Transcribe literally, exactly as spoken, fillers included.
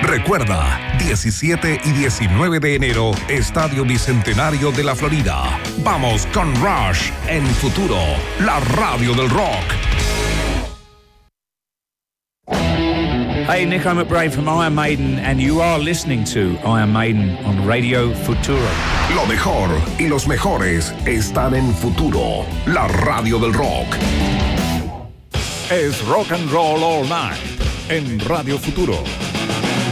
Recuerda, diecisiete y diecinueve de enero, Estadio Bicentenario de la Florida. Vamos con Rush en Futuro, la radio del rock. Hey, Nico McBrae from Iron Maiden, and you are listening to Iron Maiden on Radio Futuro. Lo mejor y los mejores están en Futuro, la radio del rock. Es Rock and Roll All Night en Radio Futuro.